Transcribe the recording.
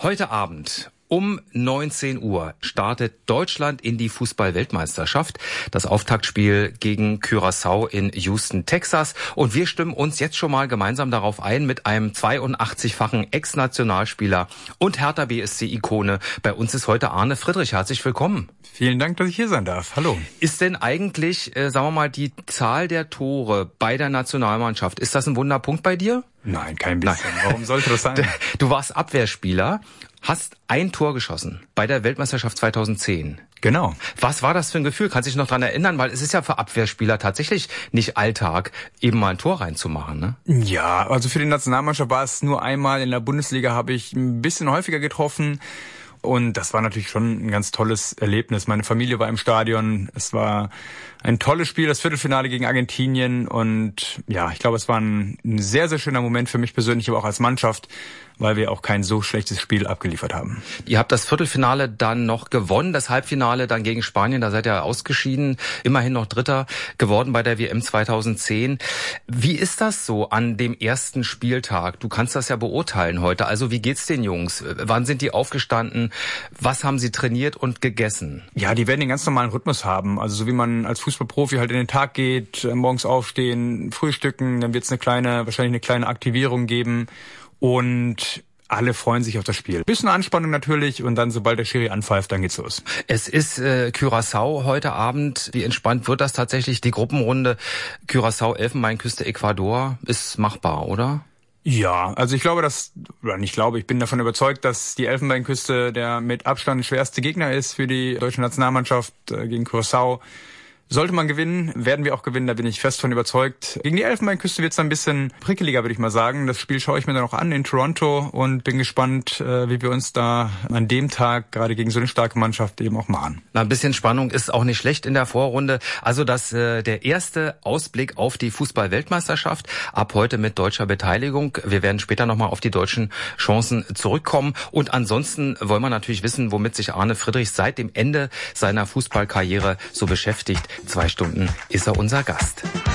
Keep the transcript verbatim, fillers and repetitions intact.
Heute Abend um neunzehn Uhr startet Deutschland in die Fußball-Weltmeisterschaft. Das Auftaktspiel gegen Curaçao in Houston, Texas. Und wir stimmen uns jetzt schon mal gemeinsam darauf ein mit einem zweiundachtzigfachen Ex-Nationalspieler und Hertha B S C-Ikone. Bei uns ist heute Arne Friedrich. Herzlich willkommen. Vielen Dank, dass ich hier sein darf. Hallo. Ist denn eigentlich, äh, sagen wir mal, die Zahl der Tore bei der Nationalmannschaft, ist das ein Wunderpunkt bei dir? Nein, kein bisschen. Nein. Warum sollte das sein? Du warst Abwehrspieler, hast ein Tor geschossen bei der Weltmeisterschaft zweitausendzehn. Genau. Was war das für ein Gefühl? Kannst du dich noch dran erinnern? Weil es ist ja für Abwehrspieler tatsächlich nicht Alltag, eben mal ein Tor reinzumachen, ne? Ja, also für die Nationalmannschaft war es nur einmal. In der Bundesliga habe ich ein bisschen häufiger getroffen. Und das war natürlich schon ein ganz tolles Erlebnis. Meine Familie war im Stadion. Es war ein tolles Spiel, das Viertelfinale gegen Argentinien. Und ja, ich glaube, es war ein, ein sehr, sehr schöner Moment für mich persönlich, aber auch als Mannschaft, weil wir auch kein so schlechtes Spiel abgeliefert haben. Ihr habt das Viertelfinale dann noch gewonnen, das Halbfinale dann gegen Spanien, da seid ihr ausgeschieden, immerhin noch Dritter geworden bei der W M zweitausendzehn. Wie ist das so an dem ersten Spieltag? Du kannst das ja beurteilen heute. Also wie geht's den Jungs? Wann sind die aufgestanden? Was haben sie trainiert und gegessen? Ja, die werden den ganz normalen Rhythmus haben. Also so wie man als Fußballprofi halt in den Tag geht, morgens aufstehen, frühstücken, dann wird's eine kleine, wahrscheinlich eine kleine Aktivierung geben. Und alle freuen sich auf das Spiel. Bisschen Anspannung natürlich und dann, sobald der Schiri anpfeift, dann geht's los. Es ist äh, Curaçao heute Abend. Wie entspannt wird das tatsächlich? Die Gruppenrunde Curaçao, Elfenbeinküste, Ecuador ist machbar, oder? Ja, also ich glaube, dass, oder nicht glaube, ich bin davon überzeugt, dass die Elfenbeinküste der mit Abstand schwerste Gegner ist für die deutsche Nationalmannschaft äh, gegen Curaçao. Sollte man gewinnen, werden wir auch gewinnen, da bin ich fest von überzeugt. Gegen die Elfenbeinküste wird es ein bisschen prickeliger, würde ich mal sagen. Das Spiel schaue ich mir dann auch an in Toronto und bin gespannt, wie wir uns da an dem Tag gerade gegen so eine starke Mannschaft eben auch machen. Na, ein bisschen Spannung ist auch nicht schlecht in der Vorrunde. Also das äh, der erste Ausblick auf die Fußball-Weltmeisterschaft ab heute mit deutscher Beteiligung. Wir werden später nochmal auf die deutschen Chancen zurückkommen. Und ansonsten wollen wir natürlich wissen, womit sich Arne Friedrich seit dem Ende seiner Fußballkarriere so beschäftigt. Zwei Stunden ist er unser Gast.